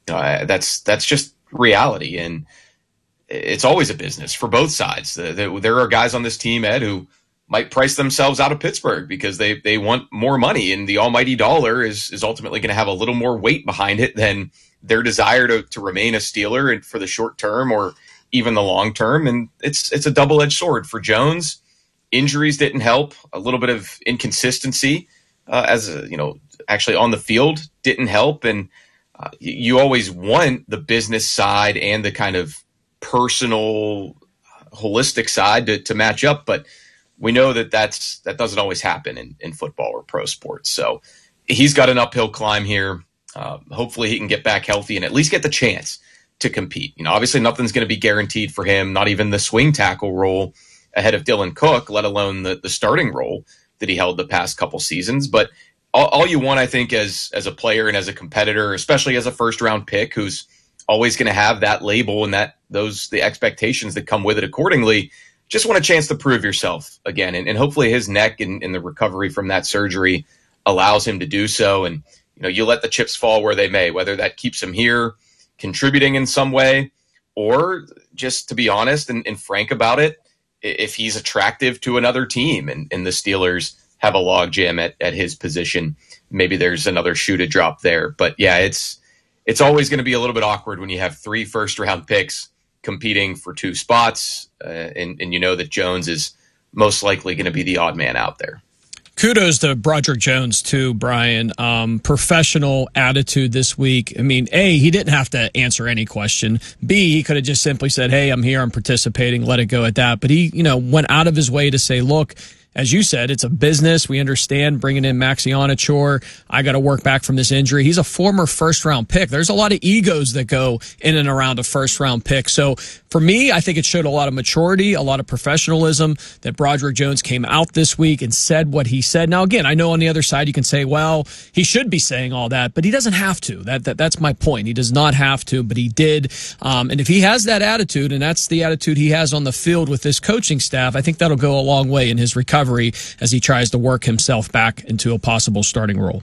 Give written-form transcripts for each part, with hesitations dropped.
That's just reality, and it's always a business for both sides. There are guys on this team, Ed, who might price themselves out of Pittsburgh because they want more money, and the almighty dollar is ultimately going to have a little more weight behind it than their desire to remain a Steeler and for the short term or even the long term. And it's a double-edged sword for Jones. Injuries didn't help. A little bit of inconsistency actually on the field didn't help. And you always want the business side and the kind of personal, holistic side to match up, but we know that doesn't always happen in football or pro sports. So he's got an uphill climb here. Hopefully he can get back healthy and at least get the chance to compete. Obviously nothing's going to be guaranteed for him, not even the swing tackle role ahead of Dylan Cook, let alone the starting role that he held the past couple seasons. But all you want, I think, as a player and as a competitor, especially as a first-round pick who's always going to have that label and the expectations that come with it accordingly, just want a chance to prove yourself again. And hopefully his neck and the recovery from that surgery allows him to do so. And, you let the chips fall where they may, whether that keeps him here contributing in some way, or just to be honest and frank about it, if he's attractive to another team and the Steelers have a logjam at his position, maybe there's another shoe to drop there. But yeah, it's always going to be a little bit awkward when you have 3 first-round picks competing for 2 spots, and you know that Jones is most likely going to be the odd man out there. Kudos to Broderick Jones, too, Brian. Professional attitude this week. I mean, A, he didn't have to answer any question. B, he could have just simply said, hey, I'm here, I'm participating, let it go at that. But he, went out of his way to say, look, as you said, it's a business. We understand bringing in Maxi Onachor. I got to work back from this injury. He's a former first-round pick. There's a lot of egos that go in and around a first-round pick. So for me, I think it showed a lot of maturity, a lot of professionalism that Broderick Jones came out this week and said what he said. Now, again, I know on the other side you can say, well, he should be saying all that, but he doesn't have to. That's my point. He does not have to, but he did. And if he has that attitude, and that's the attitude he has on the field with this coaching staff, I think that'll go a long way in his recovery as he tries to work himself back into a possible starting role.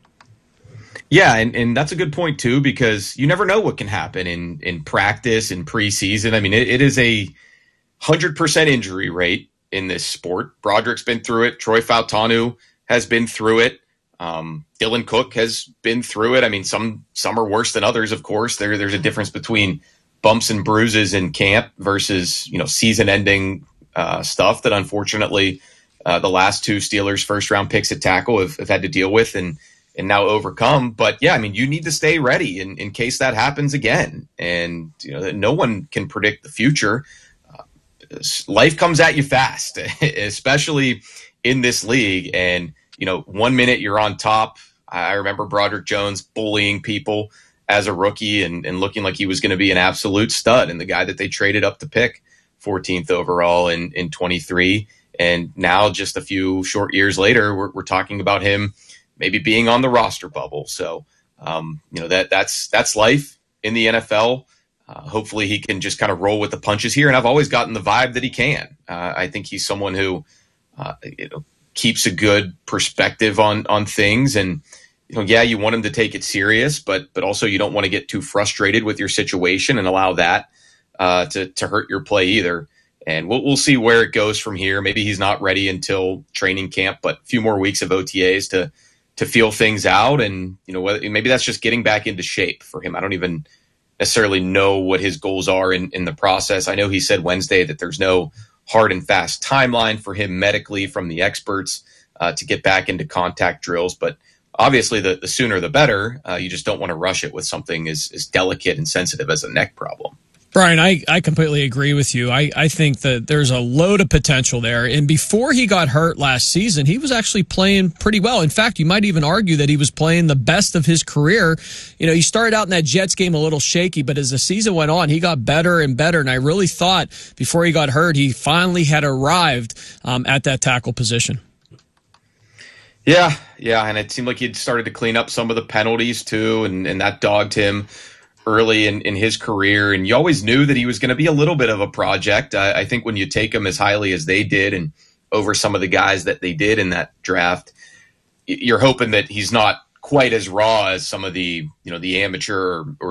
Yeah, and that's a good point, too, because you never know what can happen in practice, in preseason. I mean, it is a 100% injury rate in this sport. Broderick's been through it. Troy Fautanu has been through it. Dylan Cook has been through it. I mean, some are worse than others, of course. There's a difference between bumps and bruises in camp versus, season-ending stuff that unfortunately the last 2 Steelers first-round picks at tackle have had to deal with and now overcome. But, yeah, I mean, you need to stay ready in case that happens again. And, no one can predict the future. Life comes at you fast, especially in this league. And, 1 minute you're on top. I remember Broderick Jones bullying people as a rookie and looking like he was going to be an absolute stud and the guy that they traded up to pick 14th overall in 23. And now, just a few short years later, we're talking about him maybe being on the roster bubble. So, that's life in the NFL. Hopefully he can just kind of roll with the punches here. And I've always gotten the vibe that he can. I think he's someone who, keeps a good perspective on things. And, you want him to take it serious, but also you don't want to get too frustrated with your situation and allow that to hurt your play either. And we'll see where it goes from here. Maybe he's not ready until training camp, but a few more weeks of OTAs to feel things out. And, maybe that's just getting back into shape for him. I don't even necessarily know what his goals are in the process. I know he said Wednesday that there's no hard and fast timeline for him medically from the experts to get back into contact drills. But obviously the sooner the better. You just don't want to rush it with something as delicate and sensitive as a neck problem. Brian, I completely agree with you. I think that there's a load of potential there. And before he got hurt last season, he was actually playing pretty well. In fact, you might even argue that he was playing the best of his career. He started out in that Jets game a little shaky, but as the season went on, he got better and better. And I really thought before he got hurt, he finally had arrived at that tackle position. Yeah, and it seemed like he'd started to clean up some of the penalties too, and that dogged him early in his career, and you always knew that he was going to be a little bit of a project. I think when you take him as highly as they did and over some of the guys that they did in that draft, you're hoping that he's not quite as raw as some of the the amateur or